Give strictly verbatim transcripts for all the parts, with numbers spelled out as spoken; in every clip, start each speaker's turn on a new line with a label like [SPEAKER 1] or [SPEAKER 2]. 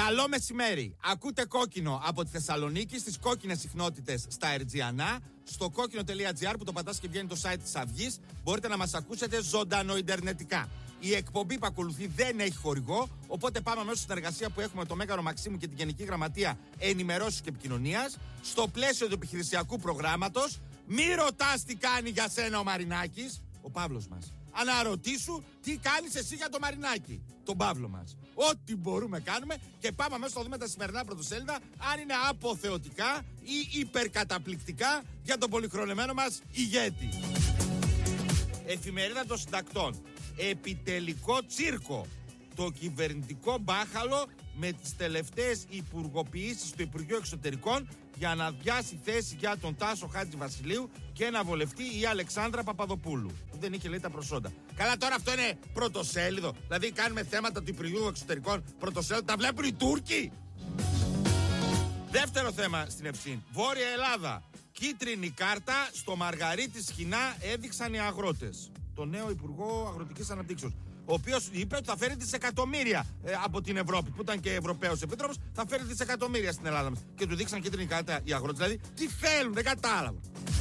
[SPEAKER 1] Καλό μεσημέρι. Ακούτε Κόκκινο από τη Θεσσαλονίκη στις κόκκινες συχνότητες στα Ερτζιανά. Στο κόκκινο τελεία τζι άρ που το πατάς και βγαίνει το site της Αυγής, μπορείτε να μας ακούσετε ζωντανοιντερνετικά. Η εκπομπή που ακολουθεί δεν έχει χορηγό, οπότε πάμε αμέσως στην συνεργασία που έχουμε με το Μέγαρο Μαξίμου και την Γενική Γραμματεία Ενημερώσεως και Επικοινωνίας. Στο πλαίσιο του επιχειρησιακού προγράμματος, μη ρωτάς τι κάνει για σένα ο Μαρινάκης, ο Παύλος μας. Αναρωτήσου τι κάνεις εσύ για το Μαρινάκη, τον Παύλο μας. Ό,τι μπορούμε κάνουμε και πάμε αμέσως να δούμε τα σημερινά πρωτοσέλιδα αν είναι αποθεωτικά ή υπερκαταπληκτικά για τον πολυχρονεμένο μας ηγέτη. Εφημερίδα των Συντακτών. Επιτελικό τσίρκο. Το κυβερνητικό μπάχαλο με τις τελευταίες υπουργοποιήσεις του Υπουργείου Εξωτερικών για να αδειάσει θέση για τον Τάσο Χατζηβασιλείου και να βολευτεί η Αλεξάνδρα Παπαδοπούλου, που δεν είχε λέει τα προσόντα. Καλά, τώρα αυτό είναι πρωτοσέλιδο. Δηλαδή κάνουμε θέματα του Υπουργείου Εξωτερικών πρωτοσέλιδο, τα βλέπουν οι Τούρκοι. Δεύτερο θέμα στην Ευσύν. Βόρεια Ελλάδα. Κίτρινη κάρτα στο Μαργαρίτη Σχοινά έδειξαν οι αγρότες. Το νέο Υπουργό Αγροτικής Αναπτύξεως, ο οποίος είπε ότι θα φέρει δισεκατομμύρια ε, από την Ευρώπη, που ήταν και Ευρωπαίος Επίτροπος, θα φέρει δισεκατομμύρια στην Ελλάδα μας. Και του δείξαν κίτρινη κάρτα οι αγρότες. Δηλαδή, τι θέλουν, δεν κατάλαβα.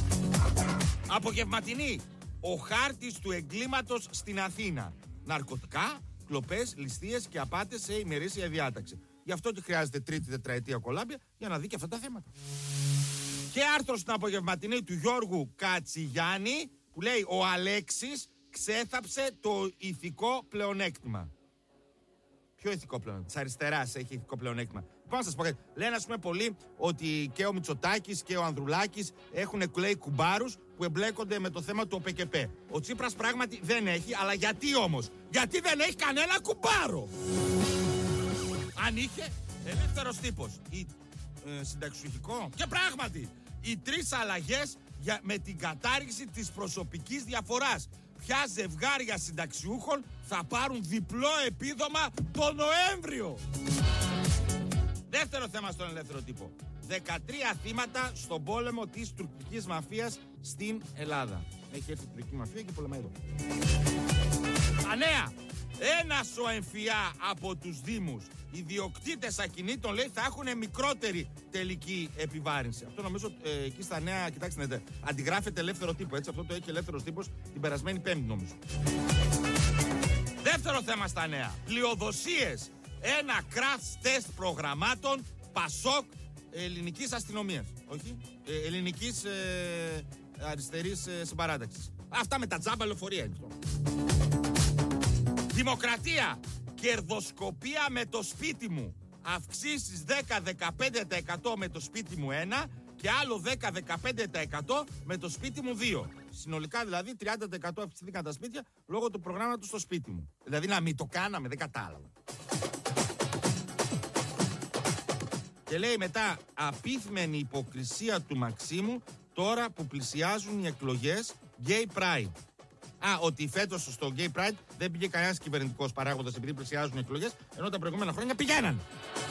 [SPEAKER 1] Απογευματινή. Ο χάρτης του εγκλήματος στην Αθήνα. Ναρκωτικά, κλοπές, ληστείες και απάτες σε ημερήσια διάταξη. Γι' αυτό και χρειάζεται τρίτη τετραετία κολάμπια για να δει και αυτά τα θέματα. Και άρθρο στην απογευματινή του Γιώργου Κατσιγιάννη που λέει ο Αλέξης ξέθαψε το ηθικό πλεονέκτημα. Ποιο ηθικό πλεονέκτημα? Της αριστεράς έχει ηθικό πλεονέκτημα. Πώς να σας πω κάτι. Λένε ας πούμε πολλοί ότι και ο Μητσοτάκης και ο Ανδρουλάκης έχουν κλαίει κουμπάρους που εμπλέκονται με το θέμα του ΟΠΕΚΕΠΕ. Ο Τσίπρας πράγματι δεν έχει, αλλά γιατί όμως? Γιατί δεν έχει κανένα κουμπάρο. Αν είχε, ελεύθερος τύπος ή ε, συνταξιουχικό. Και πράγματι, οι τρεις αλλαγές για, με την κατάργηση της προσωπικής διαφοράς. Ποια ζευγάρια συνταξιούχων θα πάρουν διπλό επίδομα το Νοέμβριο. Δεύτερο θέμα στον ελεύθερο τύπο. δεκατρία θύματα στον πόλεμο της τουρκικής μαφίας στην Ελλάδα. Έχει έρθει η τουρκική μαφία και πολεμάει εδώ. Ανέα. Ένα σοεμφιά από τους Δήμους. Οι ιδιοκτήτες ακινήτων λέει θα έχουν μικρότερη τελική επιβάρυνση. Αυτό νομίζω ε, εκεί στα νέα, κοιτάξτε, ναι, αντιγράφεται ελεύθερο τύπο. Έτσι, αυτό το έχει ελεύθερος τύπος την περασμένη Πέμπτη νομίζω. Δεύτερο θέμα στα νέα. Πλειοδοσίες. Ένα crash test προγραμμάτων Πασόκ ελληνικής αστυνομίας. Όχι, ε, ελληνικής ε, αριστερής ε, συμπαράταξης. Αυτά με τα τζάμπα λεωφορεία είναι αυτό. Δημοκρατία. Κερδοσκοπία με το σπίτι μου. Αυξήσεις δέκα με δεκαπέντε τοις εκατό με το σπίτι μου ένα και άλλο δέκα με δεκαπέντε τοις εκατό με το σπίτι μου δύο. Συνολικά δηλαδή τριάντα τοις εκατό αυξήθηκαν τα σπίτια λόγω του προγράμματος στο σπίτι μου. Δηλαδή να μην το κάναμε, δεν κατάλαβα. Και λέει μετά, απίθμενη υποκρισία του Μαξίμου τώρα που πλησιάζουν οι εκλογές Gay Pride. Α, ότι φέτος στο Gay Pride δεν πήγε κανένας κυβερνητικός παράγοντας επειδή πλησιάζουν οι εκλογές, ενώ τα προηγούμενα χρόνια πηγαίναν.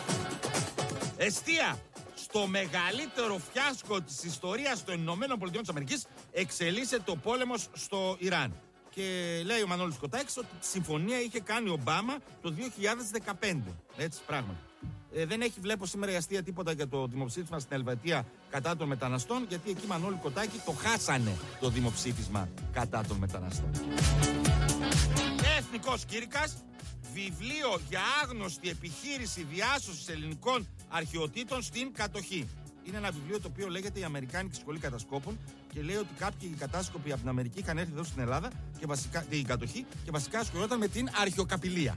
[SPEAKER 1] Εστία. Στο μεγαλύτερο φιάσκο της ιστορίας των Ηνωμένων Πολιτειών της Αμερικής εξελίσσεται ο πόλεμος στο Ιράν. Και λέει ο Μανώλης Κοτάκης ότι τη συμφωνία είχε κάνει ο Ομπάμα το δύο χιλιάδες δεκαπέντε. Έτσι, πράγματι. Ε, δεν έχει, βλέπω σήμερα η Αστεία τίποτα για το δημοψήφισμα στην Ελβετία κατά των μεταναστών, γιατί εκεί Μανώλη Κοτάκη το χάσανε το δημοψήφισμα κατά των μεταναστών. Εθνικός Κήρυκας, βιβλίο για άγνωστη επιχείρηση διάσωσης ελληνικών αρχαιοτήτων στην κατοχή. Είναι ένα βιβλίο το οποίο λέγεται Η Αμερικάνικη Σχολή Κατασκόπων και λέει ότι κάποιοι κατάσκοποι από την Αμερική είχαν έρθει εδώ στην Ελλάδα και βασικά, την κατοχή και βασικά ασχολιόταν με την αρχαιοκαπηλεία.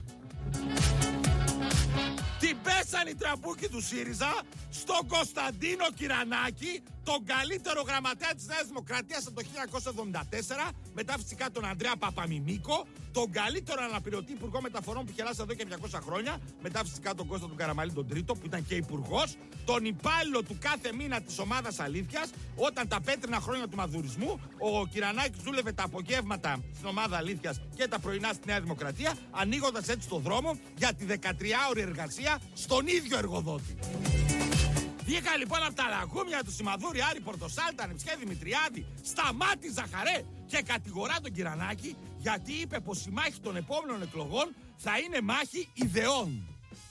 [SPEAKER 1] Την πέσαν οι τραμπούκοι του ΣΥΡΙΖΑ στον Κωνσταντίνο Κυρανάκη, τον καλύτερο γραμματέα της Νέας Δημοκρατίας από το χίλια εννιακόσια εβδομήντα τέσσερα, μετά φυσικά τον Ανδρέα Παπαμιμίκο, τον καλύτερο αναπληρωτή υπουργό μεταφορών που χελάσε εδώ και διακόσια χρόνια, μετά φυσικά τον Κώστα του Καραμαλή τον τρίτο που ήταν και υπουργός, τον υπάλληλο του κάθε μήνα της ομάδας αλήθειας, όταν τα πέτρινα χρόνια του μαδουρισμού, ο Κυρανάκης δούλευε τα απογεύματα στην ομάδα αλήθειας και τα πρωινά στη Νέα Δημοκρατία, ανοίγοντας έτσι το δρόμο για τη δεκατριάωρη εργασία στον ίδιο εργοδότη. Βγήκα λοιπόν από τα λαγούμια του Σιμαδούρη, Άρη Πορτοσάλτα, Νεψιέ Δημητριάδη, Σταμάτη Ζαχαρέ και κατηγορά τον Κυρανάκη γιατί είπε πως η μάχη των επόμενων εκλογών θα είναι μάχη ιδεών.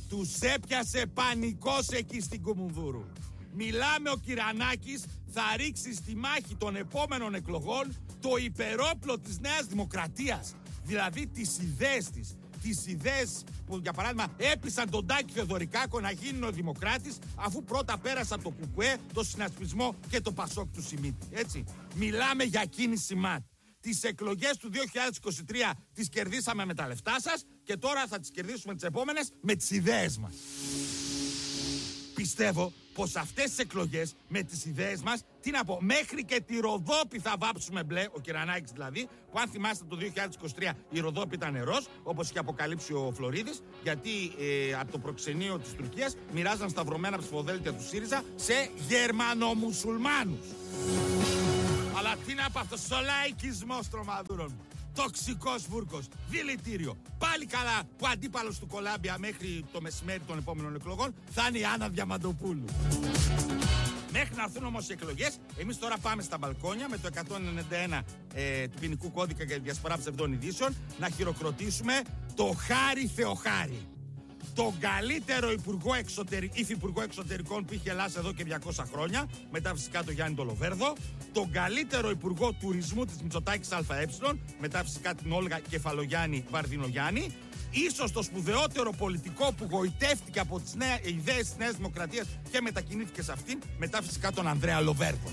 [SPEAKER 1] Τους έπιασε πανικός εκεί στην Κουμουνδούρου. Μιλάμε, ο Κυρανάκης θα ρίξει στη μάχη των επόμενων εκλογών το υπερόπλο της Νέας Δημοκρατίας. Δηλαδή τις ιδέες της. Τις ιδέες που, για παράδειγμα, έπεισαν τον Τάκη Θεοδωρικάκο να γίνει ο Δημοκράτης, αφού πρώτα πέρασε από το Κουκουέ, το Συνασπισμό και το Πασόκ του Σιμίτη. Έτσι. Μιλάμε για κίνηση ΜΑΤ. Τις εκλογές του δύο χιλιάδες είκοσι τρία τις κερδίσαμε με τα λεφτά σας και τώρα θα τις κερδίσουμε τις επόμενες με τις ιδέες μας. Πιστεύω πως αυτές τις εκλογές με τις ιδέες μας, τι να πω, μέχρι και τη Ροδόπη θα βάψουμε μπλε, ο Κυρανάκης δηλαδή, που αν θυμάστε το δύο χιλιάδες είκοσι τρία η Ροδόπη ήταν νερός, όπως είχε αποκαλύψει ο Φλωρίδης, γιατί ε, από το προξενείο της Τουρκίας μοιράζαν σταυρωμένα ψηφοδέλτια του ΣΥΡΙΖΑ σε Γερμανομουσουλμάνους. Αλλά τι να πω, αυτός ο λαϊκισμός τρομαδούρων. Τοξικός βούρκος, δηλητήριο. Πάλι καλά που αντίπαλος του Κολάμπια μέχρι το μεσημέρι των επόμενων εκλογών θα είναι η Άννα Διαμαντοπούλου. Μέχρι να έρθουν όμως οι εκλογές, εμείς τώρα πάμε στα μπαλκόνια με το εκατόν ενενήντα ένα ε, του ποινικού κώδικα για τη διασπορά ψευδών ειδήσεων να χειροκροτήσουμε το Χάρη Θεοχάρη. Τον καλύτερο υπουργό εξωτερι... υφυπουργό εξωτερικών που είχε η Ελλάδα εδώ και διακόσια χρόνια, μετά φυσικά τον Γιάννη Τολοβέρδο, τον καλύτερο υπουργό τουρισμού της Μητσοτάκης ΑΕ, μετά φυσικά την Όλγα Κεφαλογιάννη Βαρδινογιάννη, ίσως το σπουδαιότερο πολιτικό που γοητεύτηκε από τις νέα... ιδέες της Νέας Δημοκρατίας και μετακινήθηκε σε αυτήν, μετά φυσικά τον Ανδρέα Λοβέρδο.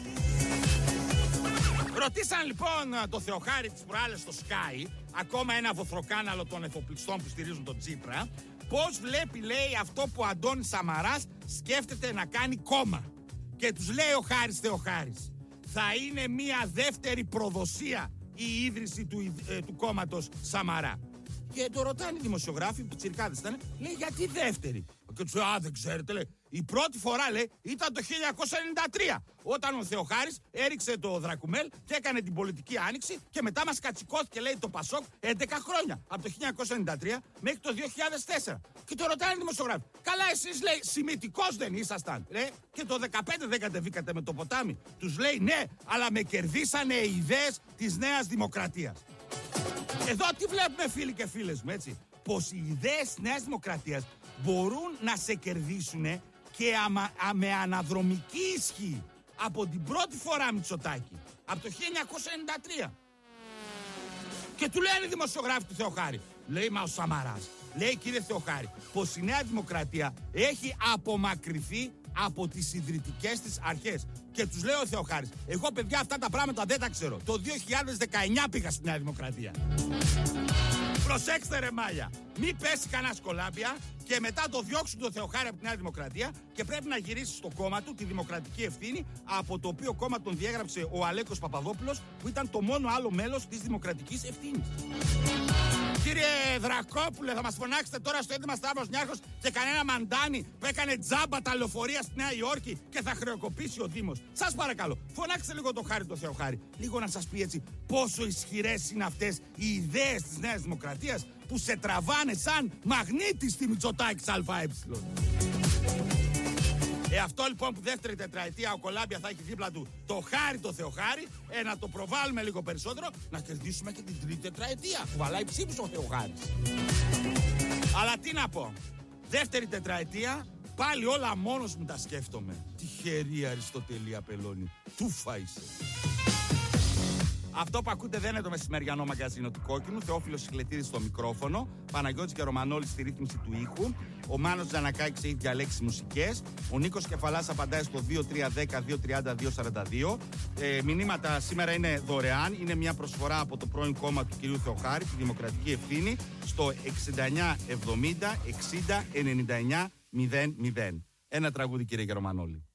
[SPEAKER 1] Ρωτήσαν λοιπόν το Θεοχάρη της προάλλες στο Sky, ακόμα ένα βοθροκάναλο των εφοπλιστών που στηρίζουν τον Τσίπρα, πώς βλέπει, λέει, αυτό που ο Αντώνης Σαμαράς σκέφτεται να κάνει κόμμα. Και τους λέει ο Χάρης Θεοχάρης, θα είναι μια δεύτερη προδοσία η ίδρυση του, ε, του κόμματος Σαμαρά. Και το ρωτάνε οι δημοσιογράφοι, που τσιρκάδες ήταν, λέει, γιατί δεύτερη. Και του λέει, α, δεν ξέρετε, λέει. Η πρώτη φορά, λέει, ήταν το χίλια εννιακόσια ενενήντα τρία, όταν ο Θεοχάρης έριξε το Δρακουμέλ και έκανε την πολιτική άνοιξη και μετά μας κατσικώθηκε, λέει, το Πασόκ έντεκα χρόνια. Από το χίλια εννιακόσια ενενήντα τρία μέχρι το δύο χιλιάδες τέσσερα. Και το ρωτάνε οι δημοσιογράφοι. Καλά, εσείς, λέει, σημιτικός δεν ήσασταν. Λέει, και το δεκαπέντε δεν κατεβήκατε με το ποτάμι. Τους λέει, ναι, αλλά με κερδίσανε οι ιδέες της Νέας Δημοκρατίας. Εδώ τι βλέπουμε, φίλοι και φίλες μου, έτσι. Πως οι ιδέες της Νέας Δημοκρατίας μπορούν να σε κερδίσουν και αμα, α, με αναδρομική ισχύ από την πρώτη φορά Μητσοτάκη, από το χίλια εννιακόσια ενενήντα τρία. Και του λένε οι δημοσιογράφοι του Θεοχάρη, λέει, μα ο Σαμαράς, λέει, κύριε Θεοχάρη, πως η Νέα Δημοκρατία έχει απομακρυνθεί από τις ιδρυτικές της αρχές. Και τους λέει ο Θεοχάρης, εγώ, παιδιά, αυτά τα πράγματα δεν τα ξέρω. Το δύο χιλιάδες δεκαεννιά πήγα στη Νέα Δημοκρατία. Προσέξτε, ρε μάλια, μη πέσει κανένα Κολάμπια και μετά το διώξουν το Θεοχάρη από τη Νέα Δημοκρατία και πρέπει να γυρίσει στο κόμμα του τη δημοκρατική ευθύνη, από το οποίο κόμμα τον διέγραψε ο Αλέκος Παπαδόπουλος, που ήταν το μόνο άλλο μέλος της δημοκρατικής ευθύνης. Κύριε Δρακόπουλε, θα μας φωνάξετε τώρα στο έντυμα Σταύρος Νιάρχος και κανένα μαντάνι που έκανε τζάμπα τα λεωφορεία στη Νέα Υόρκη και θα χρεοκοπήσει ο Δήμος. Σας παρακαλώ, φωνάξτε λίγο το Χάρη το Θεοχάρη. Λίγο να σας πει έτσι πόσο ισχυρές είναι αυτές οι ιδέες της Νέας Δημοκρατίας που σε τραβάνε σαν μαγνήτη στη Μητσοτάκης ΑΕ. Ε, αυτό λοιπόν που δεύτερη τετραετία ο Κολάμπια θα έχει δίπλα του το Χάρη το Θεοχάρη, ε, να το προβάλλουμε λίγο περισσότερο, να κερδίσουμε και την τρίτη τετραετία που βαλάει ψήφους ο Θεοχάρης. Αλλά τι να πω, δεύτερη τετραετία πάλι όλα μόνος μου τα σκέφτομαι. Τυχερή Αριστοτελή Απελώνη, τούφα είσαι. Αυτό που ακούτε δεν είναι το μεσημεριανό μαγκαζίνο του Κόκκινου. Θεόφιλος Σιχλετίδης στο μικρόφωνο, Παναγιώτης και Ρωμανόλης στη ρύθμιση του ήχου. Ο Μάνος Τζανακάκης έχει διαλέξει μουσικές. Ο Νίκος Κεφαλάς απαντάει στο δύο τρία ένα μηδέν δύο τριάντα δύο σαράντα δύο. Ε, μηνύματα σήμερα είναι δωρεάν. Είναι μια προσφορά από το πρώην κόμμα του κυρίου Θεοχάρη, τη Δημοκρατική Ευθύνη, στο εξήντα εννιά εβδομήντα εξήντα ενενήντα εννιά μηδέν μηδέν. Ένα τραγούδι, κύριε Ρωμανόλη.